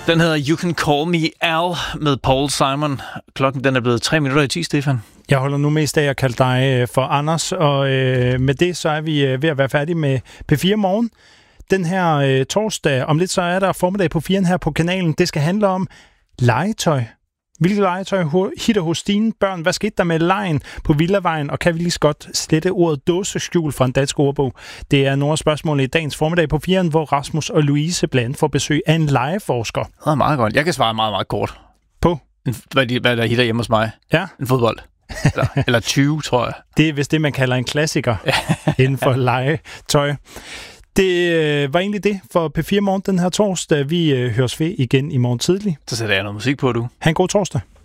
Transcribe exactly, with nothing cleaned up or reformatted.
Den hedder You Can Call Me Al med Paul Simon. Klokken den er blevet tre minutter i ti, Stefan. Jeg holder nu mest af at kalde dig for Anders, og øh, med det så er vi øh, ved at være færdige med P fire Morgen. Den her øh, torsdag, om lidt så er der formiddag på firen her på kanalen. Det skal handle om legetøj. Hvilket legetøj hitter hos dine børn? Hvad skete der med legen på Villavejen? Og kan vi lige så godt slette ordet dåseskjul fra en dansk ordbog? Det er nogle af spørgsmålene i dagens formiddag på firen, hvor Rasmus og Louise blandt andet får besøg af en legeforsker. Det er meget godt. Jeg kan svare meget, meget kort. På? En, hvad, de, hvad der hitter hjemme hos mig? Ja. En fodbold. Eller, eller tyve, tror jeg. Det er vist det, man kalder en klassiker inden for legetøj. Det øh, var egentlig det for P fire Morgen den her torsdag. Vi øh, høres ved igen i morgen tidlig. Så sætter jeg noget musik på, du. Ha' en god torsdag.